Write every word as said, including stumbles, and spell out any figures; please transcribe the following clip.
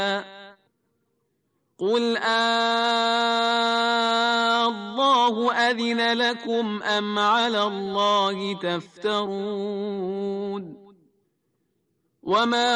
قل آلله أذن لكم أم على الله تفترون وما